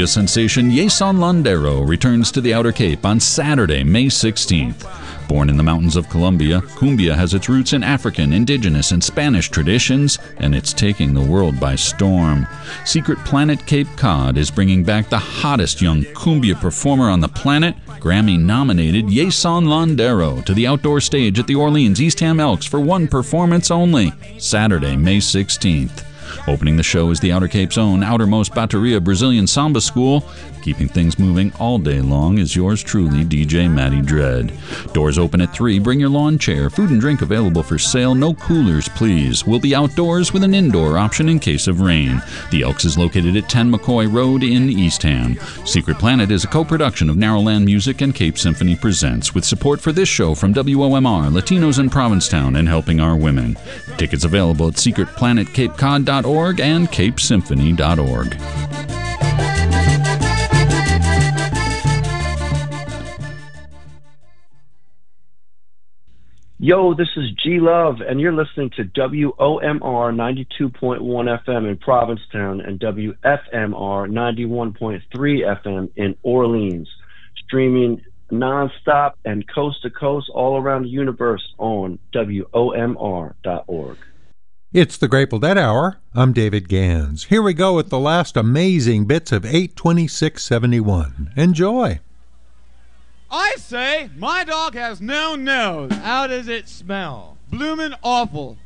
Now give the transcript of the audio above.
Cumbia sensation Jason Landero returns to the Outer Cape on Saturday, May 16th. Born in the mountains of Colombia, cumbia has its roots in African, indigenous, and Spanish traditions, and it's taking the world by storm. Secret Planet Cape Cod is bringing back the hottest young cumbia performer on the planet, Grammy-nominated Jason Landero, to the outdoor stage at the Orleans Eastham Elks for one performance only, Saturday, May 16th. Opening the show is the Outer Cape's own Outermost Bateria Brazilian Samba School. Keeping things moving all day long is yours truly, DJ Matty Dread. Doors open at 3. Bring your lawn chair. Food and drink available for sale. No coolers, please. We'll be outdoors with an indoor option in case of rain. The Elks is located at 10 McCoy Road in Eastham. Secret Planet is a co-production of Narrowland Music and Cape Symphony Presents, with support for this show from WOMR, Latinos in Provincetown, and Helping Our Women. Tickets available at secretplanetcapecod.org and capesymphony.org. Yo, this is G Love, and you're listening to WOMR 92.1 FM in Provincetown and WFMR 91.3 FM in Orleans, streaming nonstop and coast to coast all around the universe on WOMR.org. It's the Grateful Dead Hour. I'm David Gans. Here we go with the last amazing bits of 8/26/71. Enjoy. I say, my dog has no nose. How does it smell? Bloomin' awful.